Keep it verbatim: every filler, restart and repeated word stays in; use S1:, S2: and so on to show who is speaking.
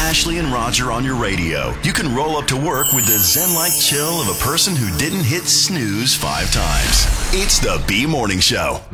S1: Ashley and Roger on your radio. You can roll up to work with the zen-like chill of a person who didn't hit snooze five times. It's the B Morning Show.